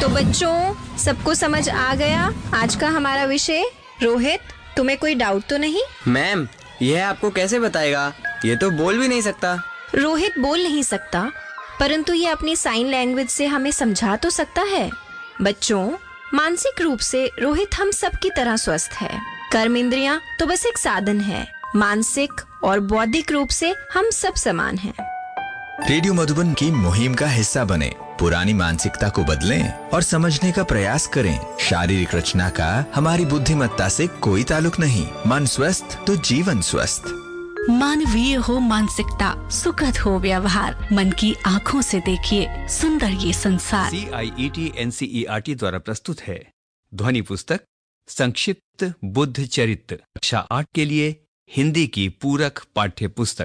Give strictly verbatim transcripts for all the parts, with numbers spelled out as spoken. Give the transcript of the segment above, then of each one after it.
तो बच्चों, सबको समझ आ गया आज का हमारा विषय? रोहित, तुम्हें कोई डाउट तो नहीं? मैम, यह आपको कैसे बताएगा? ये तो बोल भी नहीं सकता। रोहित बोल नहीं सकता, परंतु ये अपनी साइन लैंग्वेज से हमें समझा तो सकता है। बच्चों, मानसिक रूप से रोहित हम सब की तरह स्वस्थ है। कर्म इंद्रियां तो बस एक साधन है। मानसिक और बौद्धिक रूप से हम सब समान हैं। रेडियो मधुबन की मुहिम का हिस्सा बने, पुरानी मानसिकता को बदलें और समझने का प्रयास करें। शारीरिक रचना का हमारी बुद्धिमत्ता से कोई ताल्लुक नहीं। मन स्वस्थ तो जीवन स्वस्थ। मानवीय हो मानसिकता, सुखद हो व्यवहार, मन की आँखों से देखिए सुंदर ये संसार। सी आई E T N C E R T द्वारा प्रस्तुत है ध्वनि पुस्तक संक्षिप्त बुद्ध चरित्र, कक्षा आठ के लिए हिंदी की पूरक पाठ्य पुस्तक।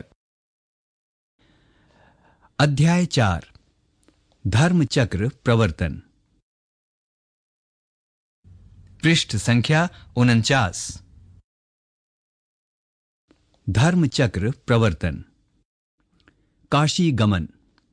अध्याय चार, धर्म चक्र प्रवर्तन। पृष्ठ संख्या उनचास। धर्म चक्र प्रवर्तन। काशी गमन।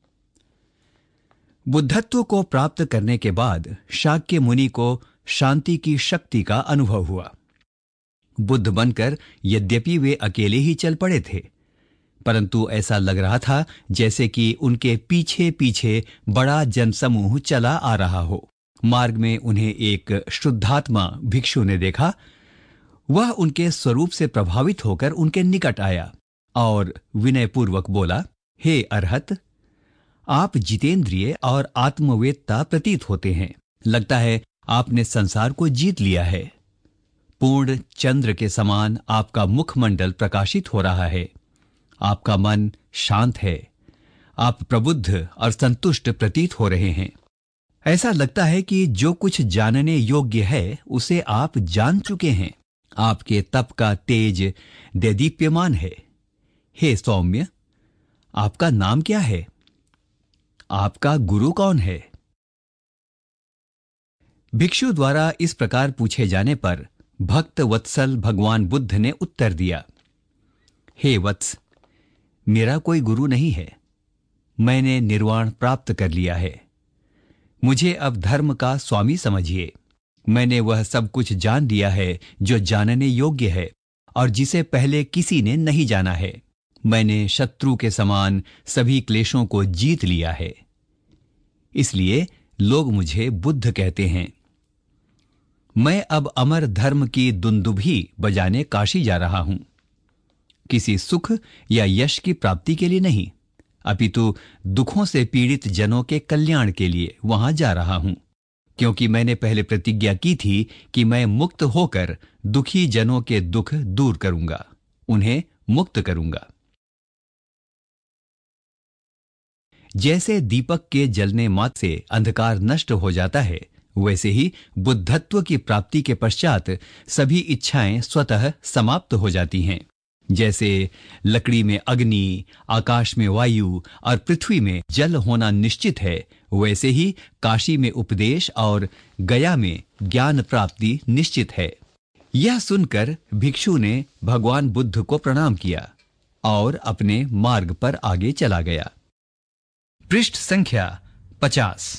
बुद्धत्व को प्राप्त करने के बाद शाक्य मुनि को शांति की शक्ति का अनुभव हुआ। बुद्ध बनकर यद्यपि वे अकेले ही चल पड़े थे, परंतु ऐसा लग रहा था जैसे कि उनके पीछे पीछे बड़ा जनसमूह चला आ रहा हो। मार्ग में उन्हें एक शुद्धात्मा भिक्षु ने देखा। वह उनके स्वरूप से प्रभावित होकर उनके निकट आया और विनयपूर्वक बोला, हे अरहत, आप जितेंद्रिय और आत्मवेत्ता प्रतीत होते हैं। लगता है आपने संसार को जीत लिया है। पूर्ण चंद्र के समान आपका मुखमंडल प्रकाशित हो रहा है। आपका मन शांत है। आप प्रबुद्ध और संतुष्ट प्रतीत हो रहे हैं। ऐसा लगता है कि जो कुछ जानने योग्य है उसे आप जान चुके हैं। आपके तप का तेज देदीप्यमान है। हे सौम्य, आपका नाम क्या है? आपका गुरु कौन है? भिक्षु द्वारा इस प्रकार पूछे जाने पर भक्त वत्सल भगवान बुद्ध ने उत्तर दिया, हे वत्स, मेरा कोई गुरु नहीं है। मैंने निर्वाण प्राप्त कर लिया है। मुझे अब धर्म का स्वामी समझिए। मैंने वह सब कुछ जान लिया है जो जानने योग्य है और जिसे पहले किसी ने नहीं जाना है। मैंने शत्रु के समान सभी क्लेशों को जीत लिया है। इसलिए लोग मुझे बुद्ध कहते हैं। मैं अब अमर धर्म की दुंदुभी बजाने काशी जा रहा हूं। किसी सुख या यश की प्राप्ति के लिए नहीं, अपितु दुखों से पीड़ित जनों के कल्याण के लिए वहां जा रहा हूं, क्योंकि मैंने पहले प्रतिज्ञा की थी कि मैं मुक्त होकर दुखी जनों के दुख दूर करूंगा, उन्हें मुक्त करूंगा। जैसे दीपक के जलने मात्र से अंधकार नष्ट हो जाता है, वैसे ही बुद्धत्व की प्राप्ति के पश्चात सभी इच्छाएं स्वतः समाप्त हो जाती हैं। जैसे लकड़ी में अग्नि, आकाश में वायु और पृथ्वी में जल होना निश्चित है, वैसे ही काशी में उपदेश और गया में ज्ञान प्राप्ति निश्चित है। यह सुनकर भिक्षु ने भगवान बुद्ध को प्रणाम किया और अपने मार्ग पर आगे चला गया। पृष्ठ संख्या पचास।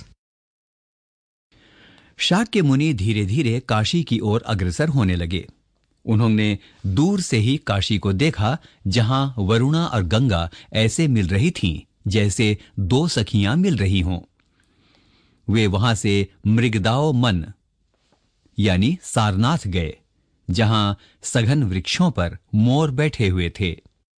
शाक्य मुनि धीरे धीरे काशी की ओर अग्रसर होने लगे। उन्होंने दूर से ही काशी को देखा, जहां वरुणा और गंगा ऐसे मिल रही थीं जैसे दो सखियां मिल रही हों। वे वहां से मृगदाओ मन यानी सारनाथ गए, जहां सघन वृक्षों पर मोर बैठे हुए थे।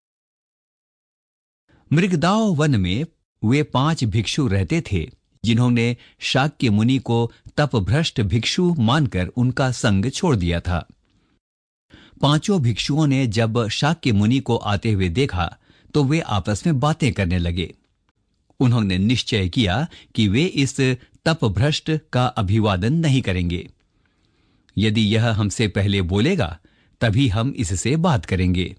मृगदाओ वन में वे पांच भिक्षु रहते थे, जिन्होंने शाक्य मुनि को तपभ्रष्ट भिक्षु मानकर उनका संग छोड़ दिया था। पांचों भिक्षुओं ने जब शाक्य मुनि को आते हुए देखा तो वे आपस में बातें करने लगे। उन्होंने निश्चय किया कि वे इस तपभ्रष्ट का अभिवादन नहीं करेंगे। यदि यह हमसे पहले बोलेगा तभी हम इससे बात करेंगे।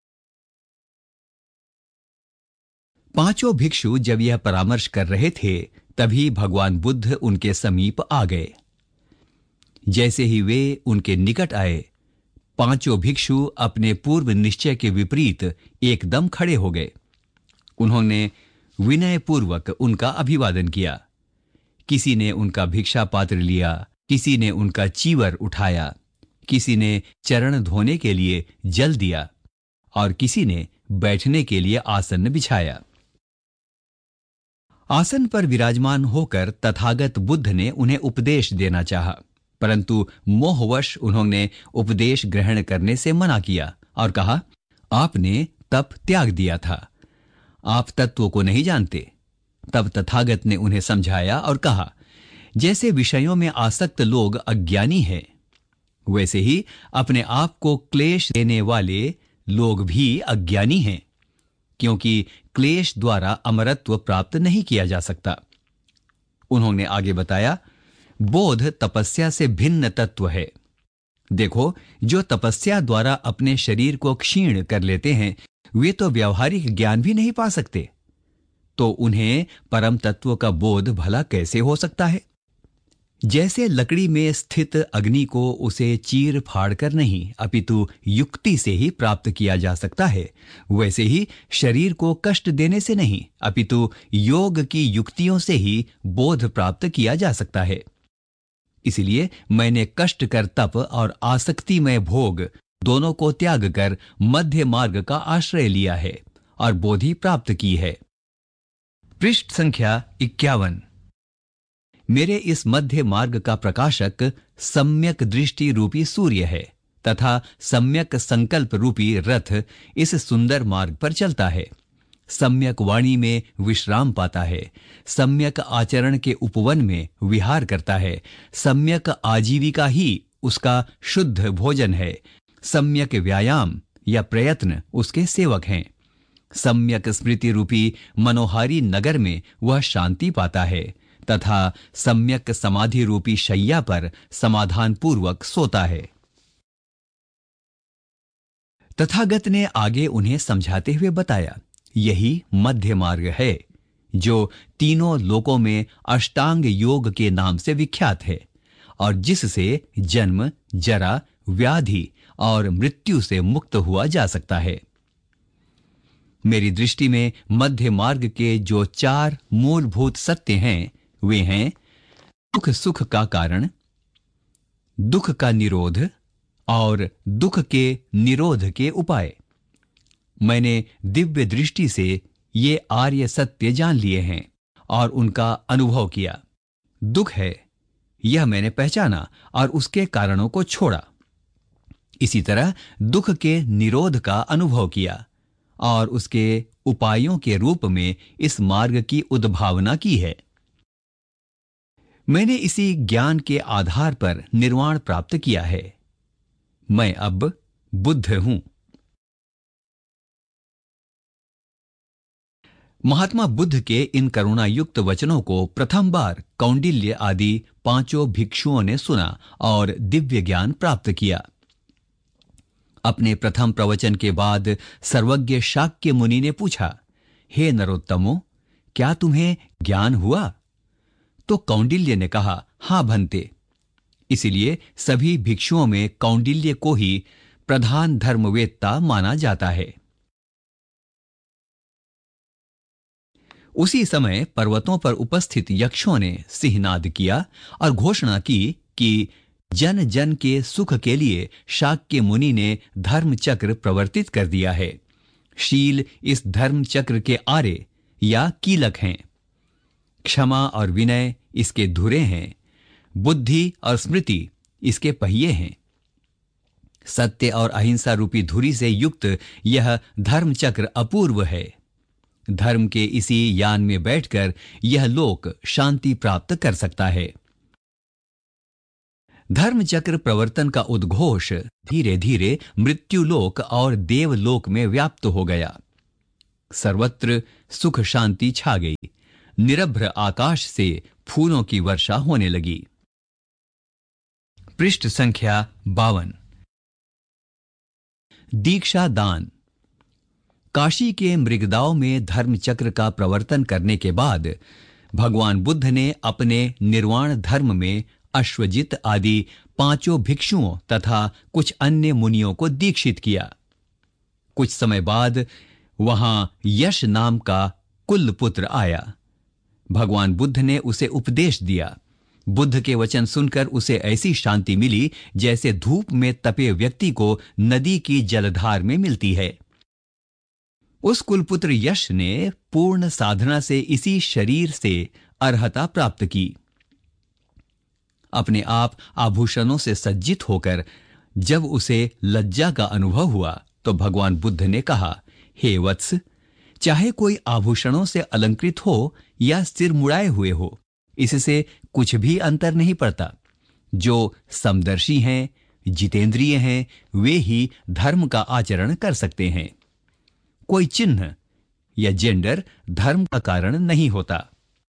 पांचों भिक्षु जब यह परामर्श कर रहे थे, तभी भगवान बुद्ध उनके समीप आ गए। जैसे ही वे उनके निकट आए, पांचों भिक्षु अपने पूर्व निश्चय के विपरीत एकदम खड़े हो गए। उन्होंने विनयपूर्वक उनका अभिवादन किया। किसी ने उनका भिक्षा पात्र लिया, किसी ने उनका चीवर उठाया, किसी ने चरण धोने के लिए जल दिया और किसी ने बैठने के लिए आसन बिछाया। आसन पर विराजमान होकर तथागत बुद्ध ने उन्हें उपदेश देना चाहा, परंतु मोहवश उन्होंने उपदेश ग्रहण करने से मना किया और कहा, आपने तप त्याग दिया था, आप तत्व को नहीं जानते। तब तथागत ने उन्हें समझाया और कहा, जैसे विषयों में आसक्त लोग अज्ञानी हैं, वैसे ही अपने आप को क्लेश देने वाले लोग भी अज्ञानी हैं, क्योंकि क्लेश द्वारा अमरत्व प्राप्त नहीं किया जा सकता। उन्होंने आगे बताया, बोध तपस्या से भिन्न तत्व है। देखो, जो तपस्या द्वारा अपने शरीर को क्षीण कर लेते हैं, वे तो व्यावहारिक ज्ञान भी नहीं पा सकते, तो उन्हें परम तत्व का बोध भला कैसे हो सकता है? जैसे लकड़ी में स्थित अग्नि को उसे चीर फाड़ कर नहीं, अपितु युक्ति से ही प्राप्त किया जा सकता है, वैसे ही शरीर को कष्ट देने से नहीं, अपितु योग की युक्तियों से ही बोध प्राप्त किया जा सकता है। इसलिए मैंने कष्ट कर तप और आसक्तिमय भोग दोनों को त्याग कर मध्य मार्ग का आश्रय लिया है और बोधि प्राप्त की है। पृष्ठ संख्या इक्यावन। मेरे इस मध्य मार्ग का प्रकाशक सम्यक दृष्टि रूपी सूर्य है तथा सम्यक संकल्प रूपी रथ इस सुंदर मार्ग पर चलता है। सम्यक वाणी में विश्राम पाता है, सम्यक आचरण के उपवन में विहार करता है, सम्यक आजीविका ही उसका शुद्ध भोजन है, सम्यक व्यायाम या प्रयत्न उसके सेवक हैं। सम्यक स्मृति रूपी मनोहारी नगर में वह शांति पाता है तथा सम्यक समाधि रूपी शैया पर समाधान पूर्वक सोता है। तथागत ने आगे उन्हें समझाते हुए बताया, यही मध्य मार्ग है जो तीनों लोकों में अष्टांग योग के नाम से विख्यात है और जिससे जन्म, जरा, व्याधि और मृत्यु से मुक्त हुआ जा सकता है। मेरी दृष्टि में मध्य मार्ग के जो चार मूलभूत सत्य हैं वे हैं दुख सुख का कारण, दुख का निरोध और दुख के निरोध के उपाय। मैंने दिव्य दृष्टि से ये आर्य सत्य जान लिए हैं और उनका अनुभव किया। दुख है यह मैंने पहचाना और उसके कारणों को छोड़ा। इसी तरह दुख के निरोध का अनुभव किया और उसके उपायों के रूप में इस मार्ग की उद्भावना की है। मैंने इसी ज्ञान के आधार पर निर्वाण प्राप्त किया है। मैं अब बुद्ध हूं। महात्मा बुद्ध के इन करुणायुक्त वचनों को प्रथम बार कौंडिल्य आदि पांचों भिक्षुओं ने सुना और दिव्य ज्ञान प्राप्त किया। अपने प्रथम प्रवचन के बाद सर्वज्ञ शाक्य मुनि ने पूछा, हे नरोत्तमो, क्या तुम्हें ज्ञान हुआ? तो कौंडिल्य ने कहा, हां भंते। इसलिए सभी भिक्षुओं में कौंडिल्य को ही प्रधान धर्मवेत्ता माना जाता है। उसी समय पर्वतों पर उपस्थित यक्षों ने सिंहनाद किया और घोषणा की कि जन जन के सुख के लिए शाक्य मुनि ने धर्म चक्र प्रवर्तित कर दिया है। शील इस धर्म चक्र के आरे या कीलक हैं, क्षमा और विनय इसके धुरे हैं, बुद्धि और स्मृति इसके पहिए हैं। सत्य और अहिंसा रूपी धुरी से युक्त यह धर्म चक्र अपूर्व है। धर्म के इसी यान में बैठकर यह लोक शांति प्राप्त कर सकता है। धर्म चक्र प्रवर्तन का उद्घोष धीरे धीरे मृत्युलोक और देवलोक में व्याप्त हो गया। सर्वत्र सुख शांति छा गई। निरभ्र आकाश से फूलों की वर्षा होने लगी। पृष्ठ संख्या बावन। दीक्षा दान। काशी के मृगदाव में धर्म चक्र का प्रवर्तन करने के बाद भगवान बुद्ध ने अपने निर्वाण धर्म में अश्वजित आदि पांचों भिक्षुओं तथा कुछ अन्य मुनियों को दीक्षित किया। कुछ समय बाद वहां यश नाम का कुल पुत्र आया। भगवान बुद्ध ने उसे उपदेश दिया। बुद्ध के वचन सुनकर उसे ऐसी शांति मिली जैसे धूप में तपे व्यक्ति को नदी की जलधार में मिलती है। उस कुलपुत्र यश ने पूर्ण साधना से इसी शरीर से अर्हता प्राप्त की। अपने आप आभूषणों से सज्जित होकर जब उसे लज्जा का अनुभव हुआ तो भगवान बुद्ध ने कहा, हे वत्स, चाहे कोई आभूषणों से अलंकृत हो या सिर मुड़ाए हुए हो, इससे कुछ भी अंतर नहीं पड़ता। जो समदर्शी हैं, जितेंद्रिय हैं, वे ही धर्म का आचरण कर सकते हैं। कोई चिन्ह या जेंडर धर्म का कारण नहीं होता।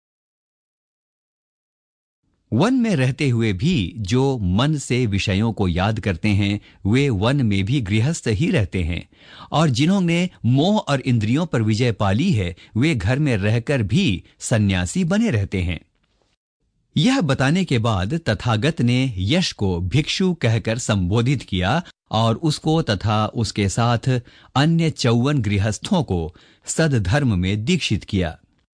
वन में रहते हुए भी जो मन से विषयों को याद करते हैं वे वन में भी गृहस्थ ही रहते हैं, और जिन्होंने मोह और इंद्रियों पर विजय पाली है वे घर में रहकर भी सन्यासी बने रहते हैं। यह बताने के बाद तथागत ने यश को भिक्षु कहकर संबोधित किया और उसको तथा उसके साथ अन्य चौवन गृहस्थों को सदधर्म में दीक्षित किया।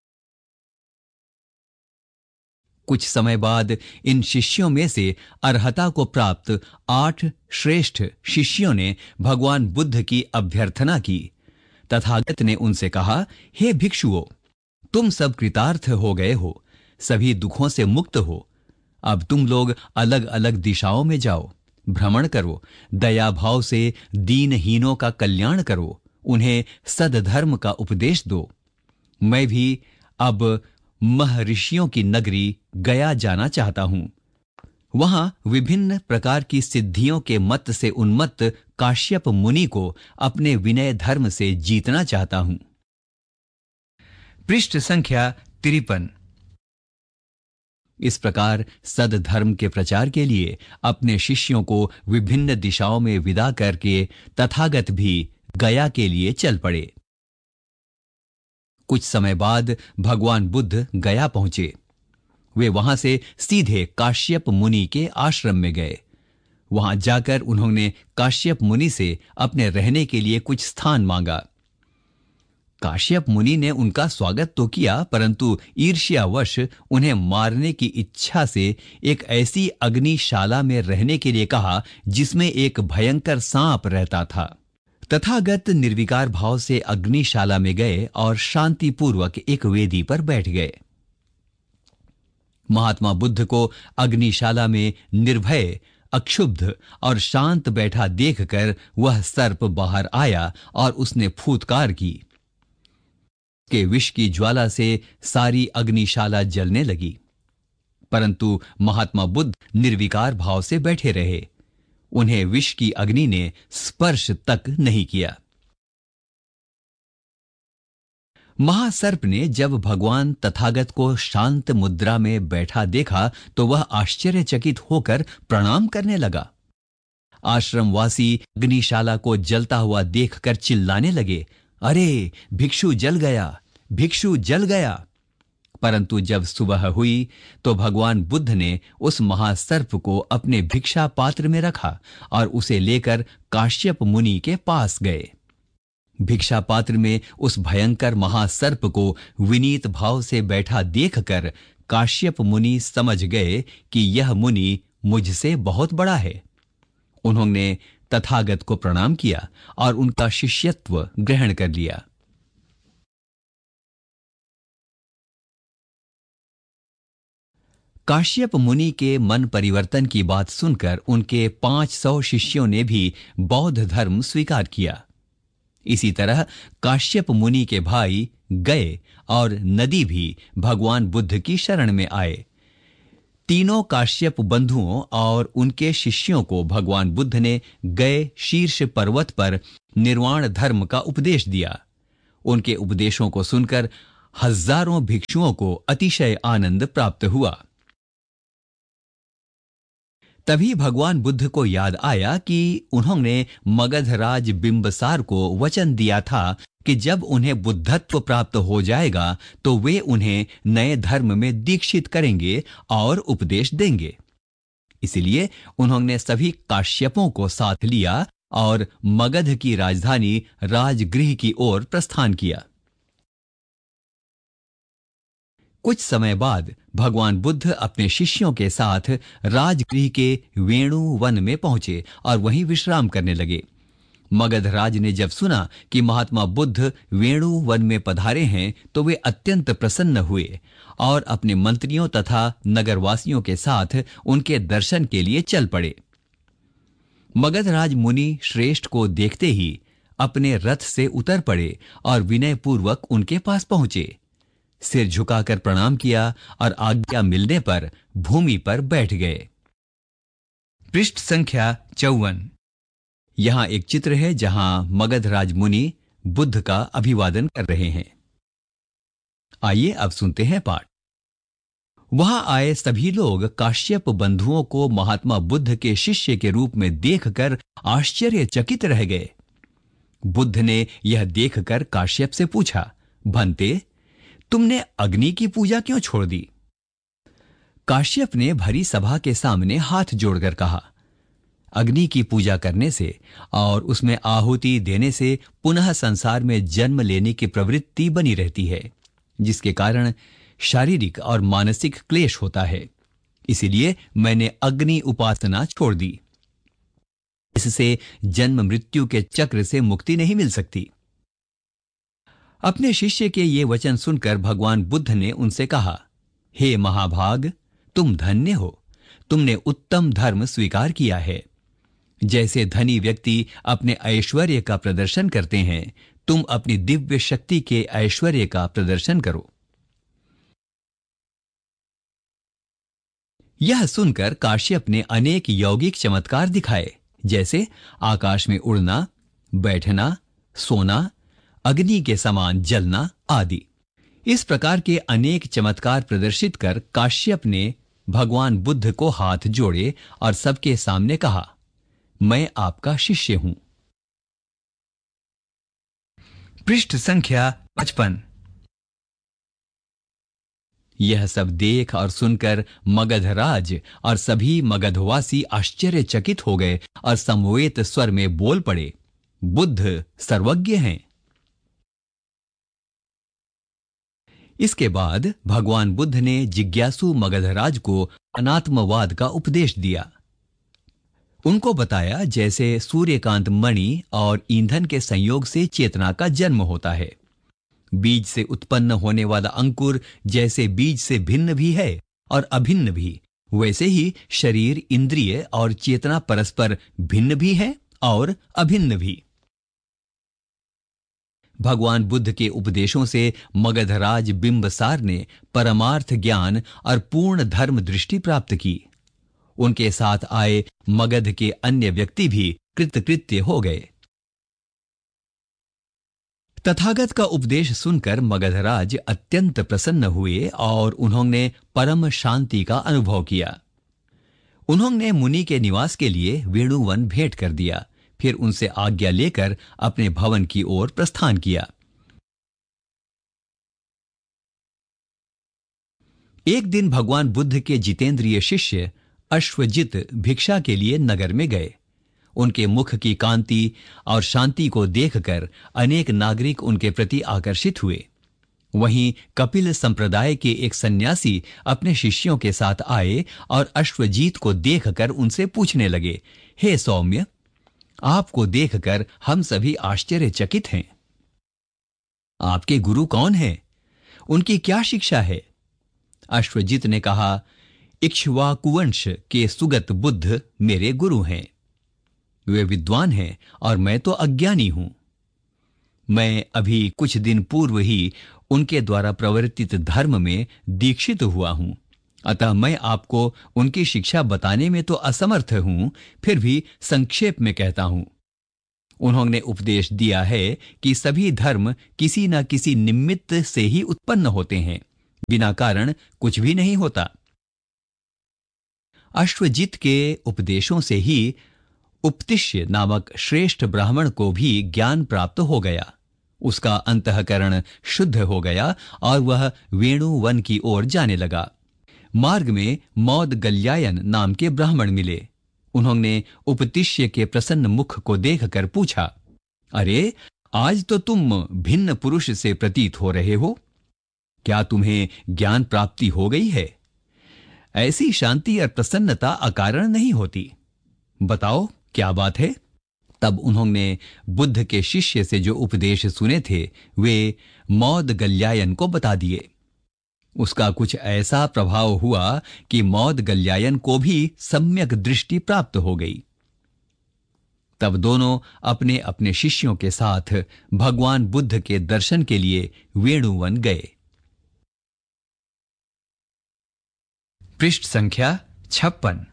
कुछ समय बाद इन शिष्यों में से अर्हता को प्राप्त आठ श्रेष्ठ शिष्यों ने भगवान बुद्ध की अभ्यर्थना की। तथागत ने उनसे कहा, हे भिक्षुओं, तुम सब कृतार्थ हो गए हो, सभी दुखों से मुक्त हो। अब तुम लोग अलग अलग दिशाओं में जाओ, भ्रमण करो, दया भाव से दीनहीनों का कल्याण करो, उन्हें सदधर्म का उपदेश दो। मैं भी अब महर्षियों की नगरी गया जाना चाहता हूं। वहां विभिन्न प्रकार की सिद्धियों के मत से उन्मत्त काश्यप मुनि को अपने विनय धर्म से जीतना चाहता हूं। पृष्ठ संख्या तिरपन। इस प्रकार सदधर्म के प्रचार के लिए अपने शिष्यों को विभिन्न दिशाओं में विदा करके तथागत भी गया के लिए चल पड़े। कुछ समय बाद भगवान बुद्ध गया पहुंचे। वे वहां से सीधे काश्यप मुनि के आश्रम में गए। वहां जाकर उन्होंने काश्यप मुनि से अपने रहने के लिए कुछ स्थान मांगा। काश्यप मुनि ने उनका स्वागत तो किया, परंतु ईर्ष्यावश उन्हें मारने की इच्छा से एक ऐसी अग्निशाला में रहने के लिए कहा जिसमें एक भयंकर सांप रहता था। तथागत निर्विकार भाव से अग्निशाला में गए और शांतिपूर्वक एक वेदी पर बैठ गए। महात्मा बुद्ध को अग्निशाला में निर्भय, अक्षुब्ध और शांत बैठा देखकर वह सर्प बाहर आया और उसने फूंकार की। के विष की ज्वाला से सारी अग्निशाला जलने लगी, परंतु महात्मा बुद्ध निर्विकार भाव से बैठे रहे। उन्हें विष की अग्नि ने स्पर्श तक नहीं किया। महासर्प ने जब भगवान तथागत को शांत मुद्रा में बैठा देखा तो वह आश्चर्यचकित होकर प्रणाम करने लगा। आश्रमवासी अग्निशाला को जलता हुआ देखकर चिल्लाने लगे, अरे भिक्षु जल गया, भिक्षु जल गया। परंतु जब सुबह हुई तो भगवान बुद्ध ने उस महासर्प को अपने भिक्षा पात्र में रखा और उसे लेकर काश्यप मुनि के पास गए। भिक्षा पात्र में उस भयंकर महासर्प को विनीत भाव से बैठा देखकर काश्यप मुनि समझ गए कि यह मुनि मुझसे बहुत बड़ा है। उन्होंने तथागत को प्रणाम किया और उनका शिष्यत्व ग्रहण कर लिया। काश्यप मुनि के मन परिवर्तन की बात सुनकर उनके पांच सौ शिष्यों ने भी बौद्ध धर्म स्वीकार किया। इसी तरह काश्यप मुनि के भाई गए और नदी भी भगवान बुद्ध की शरण में आए। तीनों काश्यप बंधुओं और उनके शिष्यों को भगवान बुद्ध ने गए शीर्ष पर्वत पर निर्वाण धर्म का उपदेश दिया। उनके उपदेशों को सुनकर हजारों भिक्षुओं को अतिशय आनंद प्राप्त हुआ। तभी भगवान बुद्ध को याद आया कि उन्होंने मगधराज बिंबसार को वचन दिया था कि जब उन्हें बुद्धत्व प्राप्त हो जाएगा तो वे उन्हें नए धर्म में दीक्षित करेंगे और उपदेश देंगे। इसलिए उन्होंने सभी काश्यपों को साथ लिया और मगध की राजधानी राजगृह की ओर प्रस्थान किया। कुछ समय बाद भगवान बुद्ध अपने शिष्यों के साथ राजगृह के वेणु वन में पहुंचे और वहीं विश्राम करने लगे। मगधराज ने जब सुना कि महात्मा बुद्ध वेणु वन में पधारे हैं तो वे अत्यंत प्रसन्न हुए और अपने मंत्रियों तथा नगरवासियों के साथ उनके दर्शन के लिए चल पड़े। मगधराज मुनि श्रेष्ठ को देखते ही अपने रथ से उतर पड़े और विनय पूर्वक उनके पास पहुंचे। सिर झुकाकर प्रणाम किया और आज्ञा मिलने पर भूमि पर बैठ गए। पृष्ठ संख्या चौवन। यहां एक चित्र है जहां मगधराज मुनि बुद्ध का अभिवादन कर रहे हैं। आइए अब सुनते हैं पाठ। वहां आए सभी लोग काश्यप बंधुओं को महात्मा बुद्ध के शिष्य के रूप में देखकर आश्चर्यचकित रह गए। बुद्ध ने यह देखकर काश्यप से पूछा, भंते, तुमने अग्नि की पूजा क्यों छोड़ दी? काश्यप ने भरी सभा के सामने हाथ जोड़कर कहा, अग्नि की पूजा करने से और उसमें आहुति देने से पुनः संसार में जन्म लेने की प्रवृत्ति बनी रहती है, जिसके कारण शारीरिक और मानसिक क्लेश होता है। इसीलिए मैंने अग्नि उपासना छोड़ दी। इससे जन्म मृत्यु के चक्र से मुक्ति नहीं मिल सकती। अपने शिष्य के ये वचन सुनकर भगवान बुद्ध ने उनसे कहा, हे महाभाग, तुम धन्य हो, तुमने उत्तम धर्म स्वीकार किया है। जैसे धनी व्यक्ति अपने ऐश्वर्य का प्रदर्शन करते हैं, तुम अपनी दिव्य शक्ति के ऐश्वर्य का प्रदर्शन करो। यह सुनकर काश्यप ने अनेक यौगिक चमत्कार दिखाए, जैसे आकाश में उड़ना, बैठना, सोना, अग्नि के समान जलना आदि। इस प्रकार के अनेक चमत्कार प्रदर्शित कर काश्यप ने भगवान बुद्ध को हाथ जोड़े और सबके सामने कहा, मैं आपका शिष्य हूं। पृष्ठ संख्या पचपन। यह सब देख और सुनकर मगधराज और सभी मगधवासी आश्चर्यचकित हो गए और समवेत स्वर में बोल पड़े, बुद्ध सर्वज्ञ हैं। इसके बाद भगवान बुद्ध ने जिज्ञासु मगधराज को अनात्मवाद का उपदेश दिया। उनको बताया जैसे सूर्यकांत मणि और ईंधन के संयोग से चेतना का जन्म होता है। बीज से उत्पन्न होने वाला अंकुर जैसे बीज से भिन्न भी है और अभिन्न भी, वैसे ही शरीर, इंद्रिय और चेतना परस्पर भिन्न भी है और अभिन्न भी। भगवान बुद्ध के उपदेशों से मगधराज बिंबसार ने परमार्थ ज्ञान और पूर्ण धर्म दृष्टि प्राप्त की। उनके साथ आए मगध के अन्य व्यक्ति भी कृतकृत्य हो गए। तथागत का उपदेश सुनकर मगधराज अत्यंत प्रसन्न हुए और उन्होंने परम शांति का अनुभव किया। उन्होंने मुनि के निवास के लिए वेणुवन भेंट कर दिया, फिर उनसे आज्ञा लेकर अपने भवन की ओर प्रस्थान किया। एक दिन भगवान बुद्ध के जितेंद्रिय शिष्य अश्वजित भिक्षा के लिए नगर में गए। उनके मुख की कांति और शांति को देखकर अनेक नागरिक उनके प्रति आकर्षित हुए। वहीं कपिल संप्रदाय के एक सन्यासी अपने शिष्यों के साथ आए और अश्वजीत को देखकर उनसे पूछने लगे, हे सौम्य, आपको देखकर हम सभी आश्चर्यचकित हैं। आपके गुरु कौन हैं? उनकी क्या शिक्षा है? अश्वजित ने कहा, इक्ष्वाकुवंश के सुगत बुद्ध मेरे गुरु हैं। वे विद्वान हैं और मैं तो अज्ञानी हूं। मैं अभी कुछ दिन पूर्व ही उनके द्वारा प्रवर्तित धर्म में दीक्षित हुआ हूं, अतः मैं आपको उनकी शिक्षा बताने में तो असमर्थ हूं, फिर भी संक्षेप में कहता हूं। उन्होंने उपदेश दिया है कि सभी धर्म किसी न किसी निमित्त से ही उत्पन्न होते हैं, बिना कारण कुछ भी नहीं होता। अश्वजित के उपदेशों से ही उपतिष्य नामक श्रेष्ठ ब्राह्मण को भी ज्ञान प्राप्त हो गया। उसका अंतःकरण शुद्ध हो गया और वह वेणु वन की ओर जाने लगा। मार्ग में मौद गल्यायन नाम के ब्राह्मण मिले। उन्होंने उपतिष्य के प्रसन्न मुख को देखकर पूछा, अरे, आज तो तुम भिन्न पुरुष से प्रतीत हो रहे हो। क्या तुम्हें ज्ञान प्राप्ति हो गई है? ऐसी शांति और प्रसन्नता अकारण नहीं होती। बताओ क्या बात है? तब उन्होंने बुद्ध के शिष्य से जो उपदेश सुने थे वे मौद गल्यायन को बता दिए। उसका कुछ ऐसा प्रभाव हुआ कि मौद गल्यायन को भी सम्यक दृष्टि प्राप्त हो गई। तब दोनों अपने अपने शिष्यों के साथ भगवान बुद्ध के दर्शन के लिए वेणुवन गए। पृष्ठ संख्या छप्पन।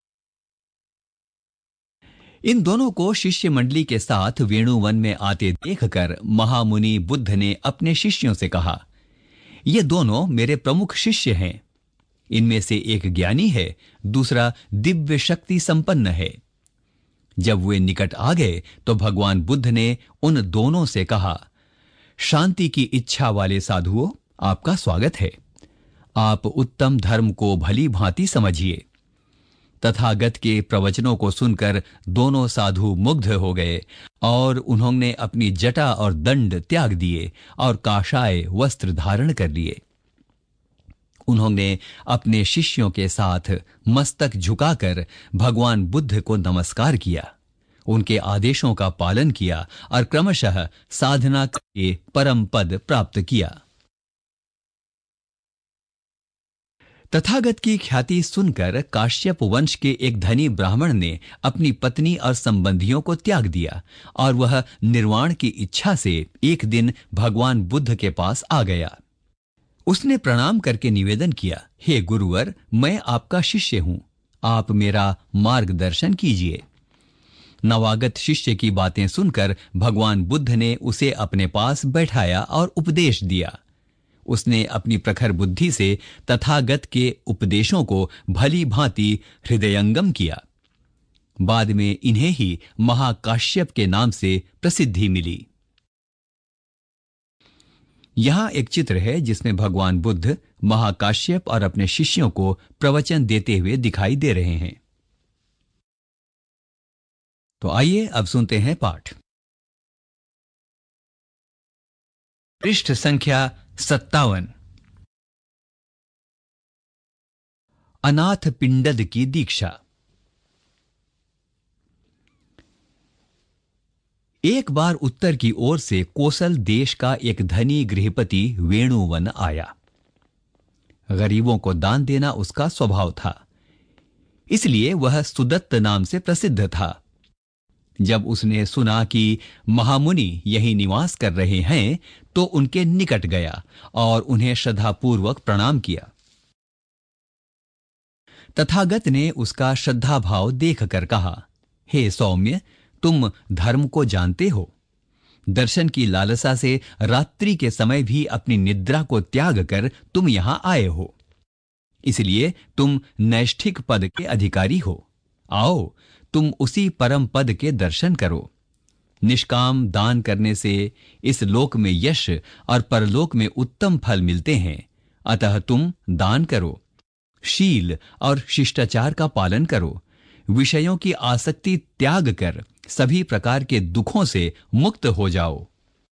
इन दोनों को शिष्य मंडली के साथ वेणुवन में आते देखकर महामुनि बुद्ध ने अपने शिष्यों से कहा, ये दोनों मेरे प्रमुख शिष्य हैं। इनमें से एक ज्ञानी है, दूसरा दिव्य शक्ति संपन्न है। जब वे निकट आ गए तो भगवान बुद्ध ने उन दोनों से कहा, शांति की इच्छा वाले साधुओं, आपका स्वागत है। आप उत्तम धर्म को भली भांति समझिए। तथागत के प्रवचनों को सुनकर दोनों साधु मुग्ध हो गए और उन्होंने अपनी जटा और दंड त्याग दिए और काशाय वस्त्र धारण कर लिए। उन्होंने अपने शिष्यों के साथ मस्तक झुकाकर भगवान बुद्ध को नमस्कार किया, उनके आदेशों का पालन किया और क्रमशः साधना के परम पद प्राप्त किया। तथागत की ख्याति सुनकर काश्यप वंश के एक धनी ब्राह्मण ने अपनी पत्नी और संबंधियों को त्याग दिया और वह निर्वाण की इच्छा से एक दिन भगवान बुद्ध के पास आ गया। उसने प्रणाम करके निवेदन किया, हे गुरुवर, मैं आपका शिष्य हूं, आप मेरा मार्गदर्शन कीजिए। नवागत शिष्य की बातें सुनकर भगवान बुद्ध ने उसे अपने पास बैठाया और उपदेश दिया। उसने अपनी प्रखर बुद्धि से तथागत के उपदेशों को भली भांति हृदयंगम किया। बाद में इन्हें ही महाकाश्यप के नाम से प्रसिद्धि मिली। यहां एक चित्र है जिसमें भगवान बुद्ध महाकाश्यप और अपने शिष्यों को प्रवचन देते हुए दिखाई दे रहे हैं। तो आइए अब सुनते हैं पाठ। पृष्ठ संख्या सत्तावन। अनाथ पिंडद की दीक्षा। एक बार उत्तर की ओर से कोसल देश का एक धनी गृहपति वेणुवन आया। गरीबों को दान देना उसका स्वभाव था, इसलिए वह सुदत्त नाम से प्रसिद्ध था। जब उसने सुना कि महामुनि यही निवास कर रहे हैं तो उनके निकट गया और उन्हें श्रद्धापूर्वक प्रणाम किया। तथागत ने उसका श्रद्धा भाव देखकर कहा, हे सौम्य, तुम धर्म को जानते हो। दर्शन की लालसा से रात्रि के समय भी अपनी निद्रा को त्याग कर तुम यहां आए हो, इसलिए तुम नैष्ठिक पद के अधिकारी हो। आओ, तुम उसी परम पद के दर्शन करो। निष्काम दान करने से इस लोक में यश और परलोक में उत्तम फल मिलते हैं, अतः तुम दान करो। शील और शिष्टाचार का पालन करो। विषयों की आसक्ति त्याग कर सभी प्रकार के दुखों से मुक्त हो जाओ।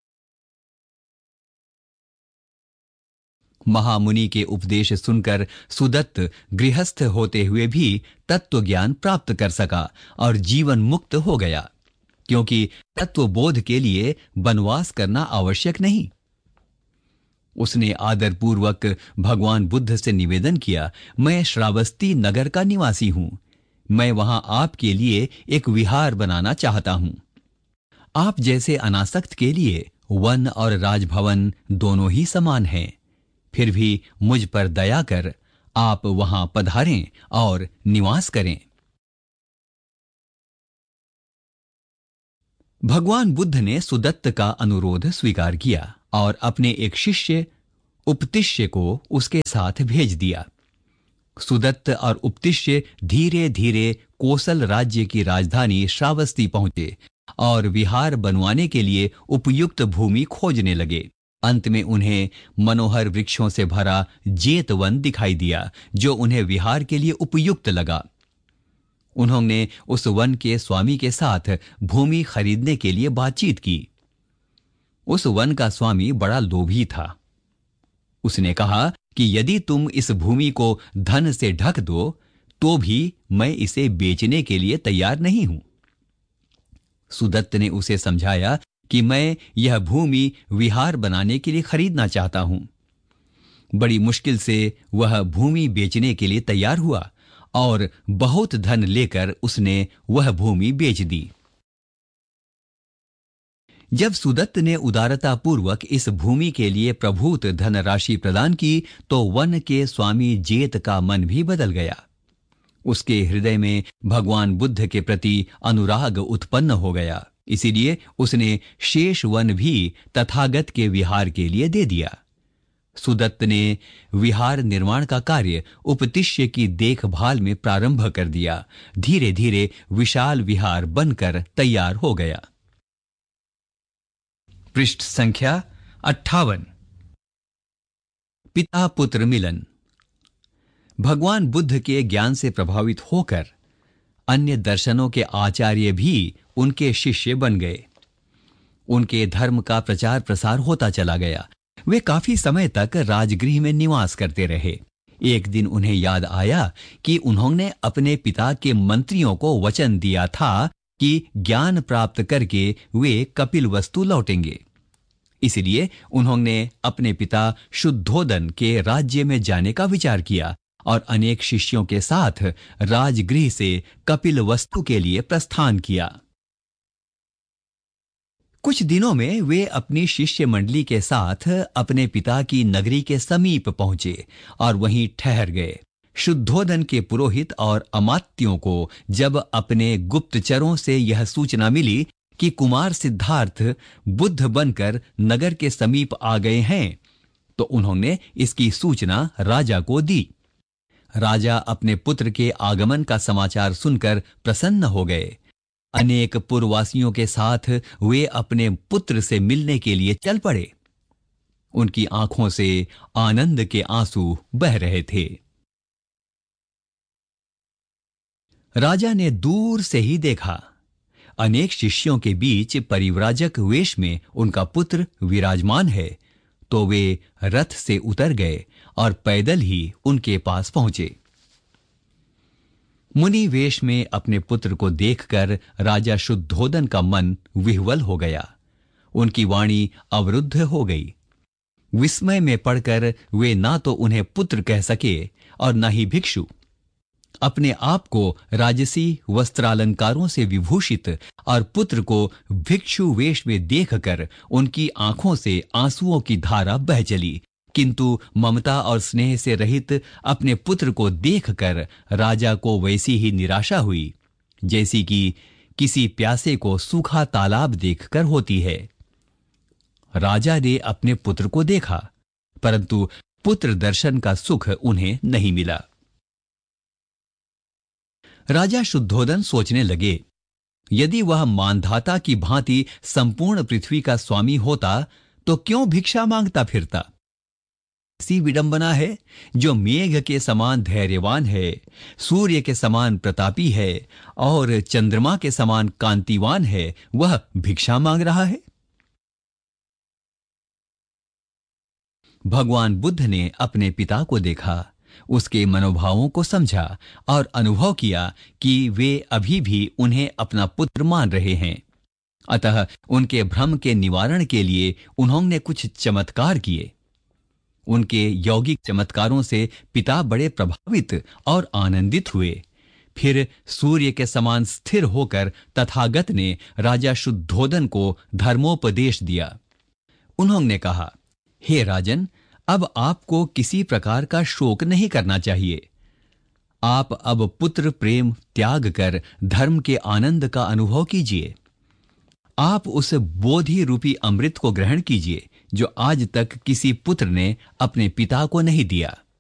महामुनि के उपदेश सुनकर सुदत्त गृहस्थ होते हुए भी तत्व ज्ञान प्राप्त कर सका और जीवन मुक्त हो गया, क्योंकि तत्व बोध के लिए वनवास करना आवश्यक नहीं। उसने आदरपूर्वक भगवान बुद्ध से निवेदन किया, मैं श्रावस्ती नगर का निवासी हूं। मैं वहां आपके लिए एक विहार बनाना चाहता हूं। आप जैसे अनासक्त के लिए वन और राजभवन दोनों ही समान हैं। फिर भी मुझ पर दया कर आप वहां पधारें और निवास करें। भगवान बुद्ध ने सुदत्त का अनुरोध स्वीकार किया और अपने एक शिष्य उपतिष्य को उसके साथ भेज दिया। सुदत्त और उपतिष्य धीरे धीरे कोसल राज्य की राजधानी श्रावस्ती पहुंचे और विहार बनवाने के लिए उपयुक्त भूमि खोजने लगे। अंत में उन्हें मनोहर वृक्षों से भरा जेतवन दिखाई दिया, जो उन्हें विहार के लिए उपयुक्त लगा। उन्होंने उस वन के स्वामी के साथ भूमि खरीदने के लिए बातचीत की। उस वन का स्वामी बड़ा लोभी था। उसने कहा कि यदि तुम इस भूमि को धन से ढक दो तो भी मैं इसे बेचने के लिए तैयार नहीं हूं। सुदत्त ने उसे समझाया कि मैं यह भूमि विहार बनाने के लिए खरीदना चाहता हूं। बड़ी मुश्किल से वह भूमि बेचने के लिए तैयार हुआ और बहुत धन लेकर उसने वह भूमि बेच दी। जब सुदत्त ने उदारतापूर्वक इस भूमि के लिए प्रभूत धनराशि प्रदान की तो वन के स्वामी जेत का मन भी बदल गया। उसके हृदय में भगवान बुद्ध के प्रति अनुराग उत्पन्न हो गया। इसीलिए उसने शेष वन भी तथागत के विहार के लिए दे दिया। सुदत्त ने विहार निर्माण का कार्य उपतिष्य की देखभाल में प्रारंभ कर दिया। धीरे धीरे विशाल विहार बनकर तैयार हो गया। पृष्ठ संख्या अट्ठावन। पिता पुत्र मिलन। भगवान बुद्ध के ज्ञान से प्रभावित होकर अन्य दर्शनों के आचार्य भी उनके शिष्य बन गए। उनके धर्म का प्रचार प्रसार होता चला गया। वे काफी समय तक राजगृह में निवास करते रहे। एक दिन उन्हें याद आया कि उन्होंने अपने पिता के मंत्रियों को वचन दिया था कि ज्ञान प्राप्त करके वे कपिलवस्तु लौटेंगे। इसलिए उन्होंने अपने पिता शुद्धोदन के राज्य में जाने का विचार किया और अनेक शिष्यों के साथ राजगृह से कपिलवस्तु के लिए प्रस्थान किया। कुछ दिनों में वे अपनी शिष्य मंडली के साथ अपने पिता की नगरी के समीप पहुंचे और वहीं ठहर गए। शुद्धोदन के पुरोहित और अमात्यों को जब अपने गुप्तचरों से यह सूचना मिली कि कुमार सिद्धार्थ बुद्ध बनकर नगर के समीप आ गए हैं, तो उन्होंने इसकी सूचना राजा को दी। राजा अपने पुत्र के आगमन का समाचार सुनकर प्रसन्न हो गए। अनेक पुरवासियों के साथ वे अपने पुत्र से मिलने के लिए चल पड़े। उनकी आंखों से आनंद के आंसू बह रहे थे। राजा ने दूर से ही देखा, अनेक शिष्यों के बीच परिव्राजक वेश में उनका पुत्र विराजमान है, तो वे रथ से उतर गए और पैदल ही उनके पास पहुंचे। मुनि वेश में अपने पुत्र को देखकर राजा शुद्धोदन का मन विह्वल हो गया। उनकी वाणी अवरुद्ध हो गई। विस्मय में पड़कर वे ना तो उन्हें पुत्र कह सके और न ही भिक्षु। अपने आप को राजसी वस्त्रालंकारों से विभूषित और पुत्र को भिक्षु वेश में देखकर उनकी आंखों से आंसुओं की धारा बह चली। किंतु ममता और स्नेह से रहित अपने पुत्र को देखकर राजा को वैसी ही निराशा हुई जैसी कि किसी प्यासे को सूखा तालाब देखकर होती है। राजा ने अपने पुत्र को देखा, परंतु पुत्र दर्शन का सुख उन्हें नहीं मिला। राजा शुद्धोदन सोचने लगे, यदि वह मानधाता की भांति संपूर्ण पृथ्वी का स्वामी होता तो क्यों भिक्षा मांगता फिरता। ऐसी विडंबना है, जो मेघ के समान धैर्यवान है, सूर्य के समान प्रतापी है और चंद्रमा के समान कांतिवान है, वह भिक्षा मांग रहा है। भगवान बुद्ध ने अपने पिता को देखा, उसके मनोभावों को समझा और अनुभव किया कि वे अभी भी उन्हें अपना पुत्र मान रहे हैं। अतः उनके भ्रम के निवारण के लिए उन्होंने कुछ चमत्कार किए। उनके यौगिक चमत्कारों से पिता बड़े प्रभावित और आनंदित हुए। फिर सूर्य के समान स्थिर होकर तथागत ने राजा शुद्धोदन को धर्मोपदेश दिया। उन्होंने कहा, हे राजन, अब आपको किसी प्रकार का शोक नहीं करना चाहिए। आप अब पुत्र प्रेम त्याग कर धर्म के आनंद का अनुभव कीजिए। आप उस बोधि रूपी अमृत को ग्रहण कीजिए जो आज तक किसी पुत्र ने अपने पिता को नहीं दिया।